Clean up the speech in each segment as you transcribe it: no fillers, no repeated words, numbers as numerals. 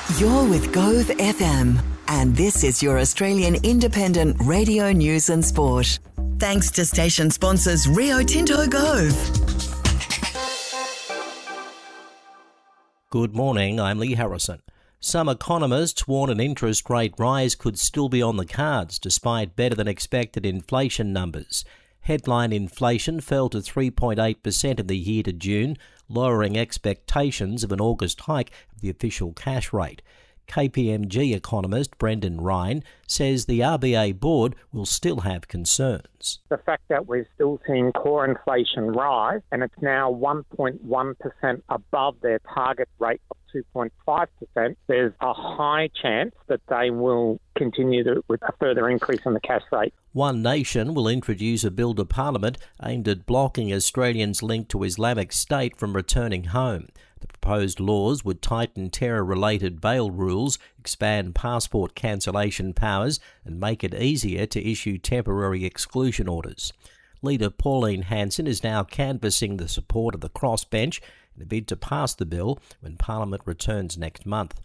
You're with Gove FM, and this is your Australian independent radio news and sport. Thanks to station sponsors Rio Tinto Gove. Good morning, I'm Lee Harrison. Some economists warn an interest rate rise could still be on the cards despite better than expected inflation numbers. Headline inflation fell to 3.8% in the year to June, lowering expectations of an August hike of the official cash rate. KPMG economist Brendan Ryan says the RBA board will still have concerns. The fact that we're still seeing core inflation rise and it's now 1.1% above their target rate of 2.5%, there's a high chance that they will continue with a further increase in the cash rate. One Nation will introduce a bill to Parliament aimed at blocking Australians linked to Islamic State from returning home. The proposed laws would tighten terror-related bail rules, expand passport cancellation powers and make it easier to issue temporary exclusion orders. Leader Pauline Hanson is now canvassing the support of the crossbench in a bid to pass the bill when Parliament returns next month.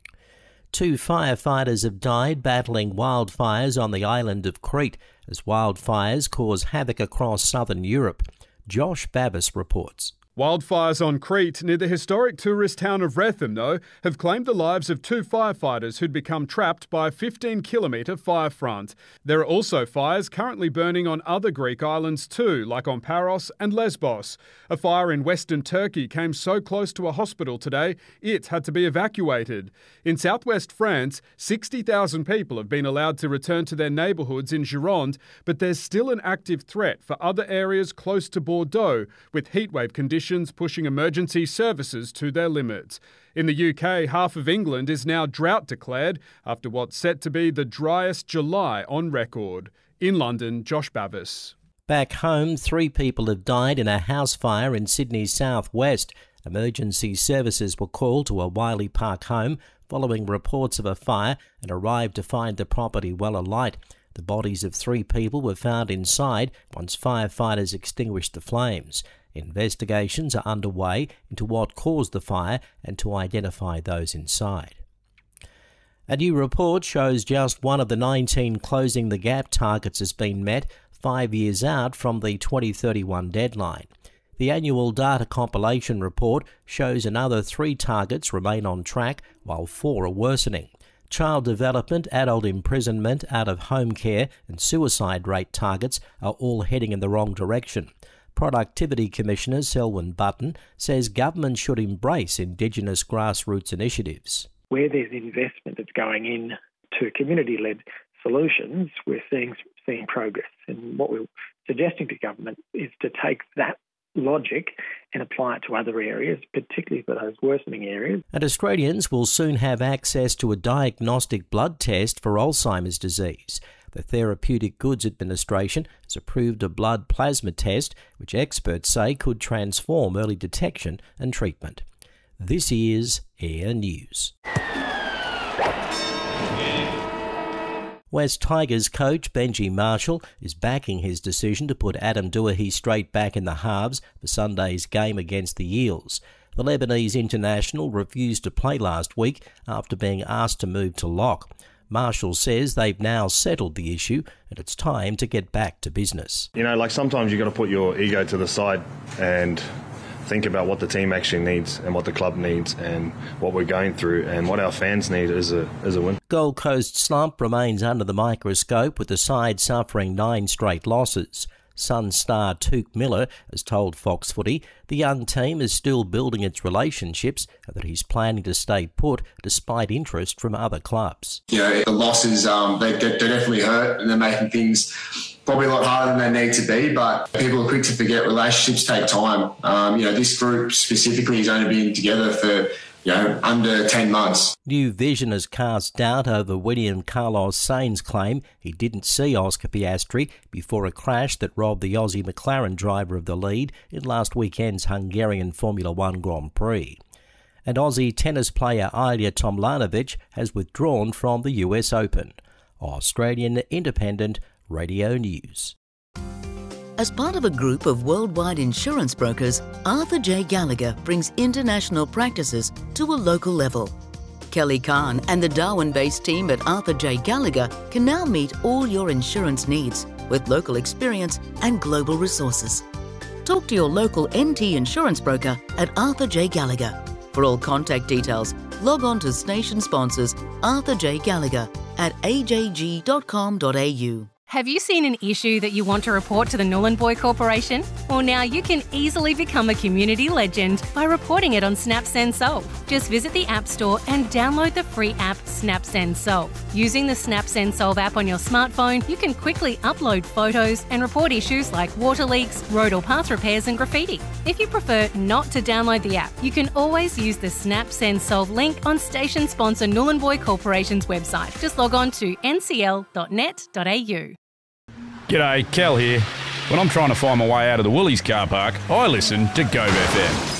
2 firefighters have died battling wildfires on the island of Crete as wildfires cause havoc across southern Europe. Josh Babis reports. Wildfires on Crete, near the historic tourist town of Rethym, though, have claimed the lives of 2 firefighters who'd become trapped by a 15-kilometre fire front. There are also fires currently burning on other Greek islands too, like on Paros and Lesbos. A fire in western Turkey came so close to a hospital today, it had to be evacuated. In southwest France, 60,000 people have been allowed to return to their neighbourhoods in Gironde, but there's still an active threat for other areas close to Bordeaux, with heatwave conditions pushing emergency services to their limits. In the UK, half of England is now drought declared after what's set to be the driest July on record. In London, Josh Bavis. Back home, 3 people have died in a house fire in Sydney's southwest. Emergency services were called to a Wiley Park home following reports of a fire and arrived to find the property well alight. The bodies of 3 people were found inside once firefighters extinguished the flames. Investigations are underway into what caused the fire and to identify those inside. A new report shows just one of the 19 Closing the Gap targets has been met 5 years out from the 2031 deadline. The annual data compilation report shows another 3 targets remain on track while 4 are worsening. Child development, adult imprisonment, out-of-home care and suicide rate targets are all heading in the wrong direction. Productivity Commissioner Selwyn Button says government should embrace Indigenous grassroots initiatives. Where there's investment that's going in to community-led solutions, we're seeing progress. And what we're suggesting to government is to take that logic and apply it to other areas, particularly for those worsening areas. And Australians will soon have access to a diagnostic blood test for Alzheimer's disease. The Therapeutic Goods Administration has approved a blood plasma test, which experts say could transform early detection and treatment. This is Air News. West Tigers coach Benji Marshall is backing his decision to put Adam Doueihi straight back in the halves for Sunday's game against the Eels. The Lebanese international refused to play last week after being asked to move to lock. Marshall says they've now settled the issue and it's time to get back to business. You know, sometimes you've got to put your ego to the side and think about what the team actually needs and what the club needs and what we're going through and what our fans need as a win. Gold Coast slump remains under the microscope with the side suffering 9 straight losses. Sun star Tuke Miller has told Fox Footy the young team is still building its relationships and that he's planning to stay put despite interest from other clubs. You know, the losses, they definitely hurt and they're making things probably a lot harder than they need to be, but people are quick to forget relationships take time. This group specifically has only been together for under 10 months. New Vision has cast doubt over William Carlos Sainz's claim he didn't see Oscar Piastri before a crash that robbed the Aussie McLaren driver of the lead in last weekend's Hungarian Formula One Grand Prix. And Aussie tennis player Ilya Tomljanovic has withdrawn from the US Open. Australian Independent Radio News. As part of a group of worldwide insurance brokers, Arthur J. Gallagher brings international practices to a local level. Kelly Kahn and the Darwin-based team at Arthur J. Gallagher can now meet all your insurance needs with local experience and global resources. Talk to your local NT insurance broker at Arthur J. Gallagher. For all contact details, log on to station sponsors Arthur J. Gallagher at ajg.com.au. Have you seen an issue that you want to report to the Nhulunbuy Corporation? Well, now you can easily become a community legend by reporting it on SnapSend Solve. Just visit the App Store and download the free app SnapSend Solve. Using the SnapSend Solve app on your smartphone, you can quickly upload photos and report issues like water leaks, road or path repairs and graffiti. If you prefer not to download the app, you can always use the SnapSend Solve link on station sponsor Nhulunbuy Corporation's website. Just log on to ncl.net.au. G'day, Cal here. When I'm trying to find my way out of the Woolies car park, I listen to Go FM.